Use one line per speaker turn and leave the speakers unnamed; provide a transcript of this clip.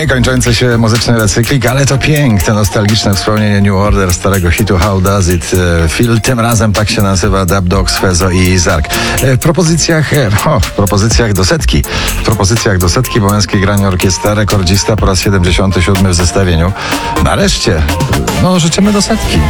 Niekończący się muzyczny recykling, ale to piękne, nostalgiczne wspomnienie New Order, starego hitu How Does It Feel. Tym razem tak się nazywa Dub Dogs, Fezo i Zark. W propozycjach do setki, bo męskiej granie orkiestra, rekordzista po raz 77 w zestawieniu. Nareszcie, życzymy do setki.